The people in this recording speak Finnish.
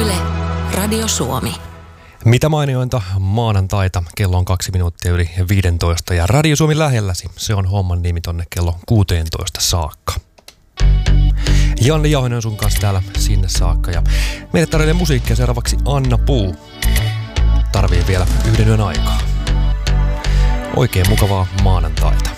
Yle, Radio Suomi. Mitä mainiointa maanantaita, kello on 2 minuuttia yli 15 ja Radio Suomi lähelläsi, se on homman nimi tonne kello 16 saakka. Janne Jauhonen on sun kanssa täällä sinne saakka ja meille tarjoilee musiikkia seuraavaksi Anna Puu. Tarvii vielä 1 yön aikaa. Oikein mukavaa maanantaita.